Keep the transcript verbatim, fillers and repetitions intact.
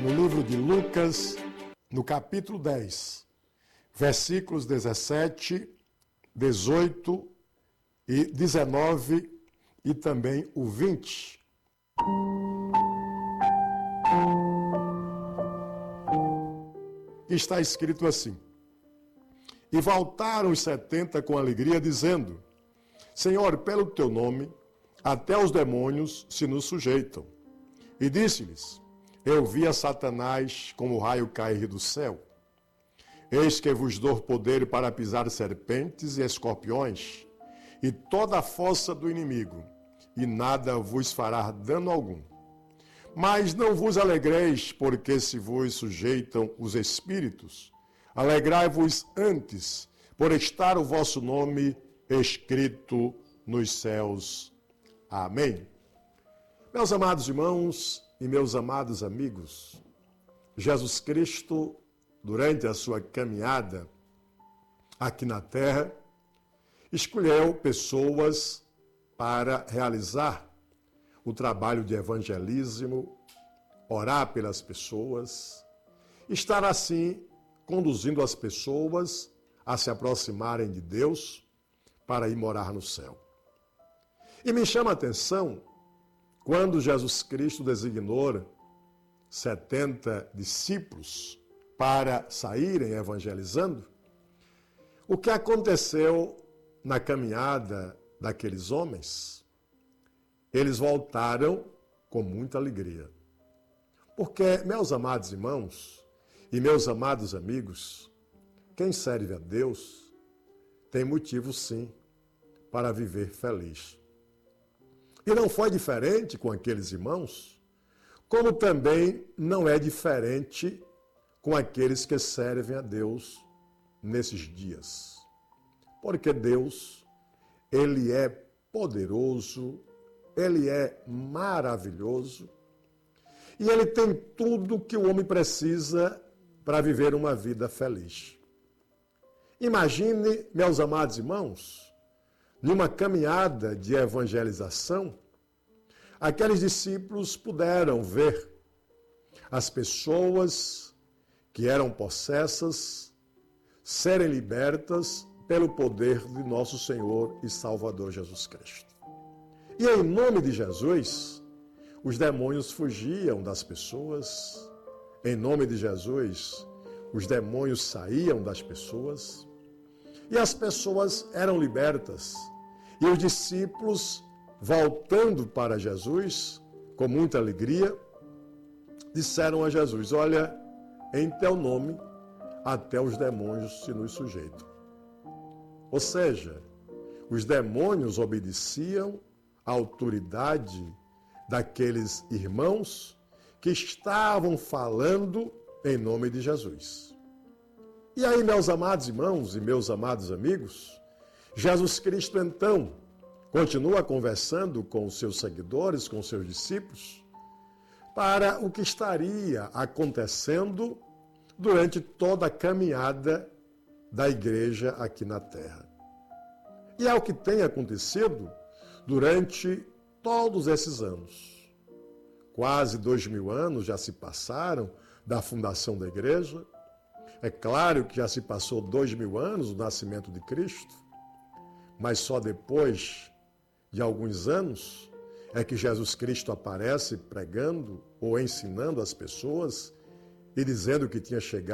No livro de Lucas, no capítulo dez, versículos dezessete, dezoito e dezenove e também o vinte. Está escrito assim: E voltaram os setenta com alegria, dizendo: Senhor, pelo teu nome, até os demônios se nos sujeitam. E disse-lhes: Eu vi a Satanás como raio cair do céu. Eis que vos dou poder para pisar serpentes e escorpiões, e toda a força do inimigo, e nada vos fará dano algum. Mas não vos alegreis, porque se vos sujeitam os espíritos. Alegrai-vos antes, por estar o vosso nome escrito nos céus. Amém. Meus amados irmãos e meus amados amigos, Jesus Cristo, durante a sua caminhada aqui na terra, escolheu pessoas para realizar o trabalho de evangelismo, orar pelas pessoas, estar assim conduzindo as pessoas a se aproximarem de Deus para ir morar no céu. E me chama a atenção quando Jesus Cristo designou setenta discípulos para saírem evangelizando, o que aconteceu na caminhada daqueles homens? Eles voltaram com muita alegria. Porque, meus amados irmãos e meus amados amigos, quem serve a Deus tem motivo sim para viver feliz. E não foi diferente com aqueles irmãos, como também não é diferente com aqueles que servem a Deus nesses dias. Porque Deus, Ele é poderoso, Ele é maravilhoso e Ele tem tudo que o homem precisa para viver uma vida feliz. Imagine, meus amados irmãos, numa caminhada de evangelização, aqueles discípulos puderam ver as pessoas que eram possessas serem libertas pelo poder de nosso Senhor e Salvador Jesus Cristo. E em nome de Jesus, os demônios fugiam das pessoas. Em nome de Jesus, os demônios saíam das pessoas. E as pessoas eram libertas. E os discípulos, voltando para Jesus, com muita alegria, disseram a Jesus: Olha, em teu nome, até os demônios se nos sujeitam. Ou seja, os demônios obedeciam à autoridade daqueles irmãos que estavam falando em nome de Jesus. E aí, meus amados irmãos e meus amados amigos, Jesus Cristo, então, continua conversando com os seus seguidores, com os seus discípulos, para o que estaria acontecendo durante toda a caminhada da igreja aqui na terra. E é o que tem acontecido durante todos esses anos. Quase dois mil anos já se passaram da fundação da igreja. É claro que já se passou dois mil anos do nascimento de Cristo, mas só depois de alguns anos é que Jesus Cristo aparece pregando ou ensinando as pessoas e dizendo que tinha chegado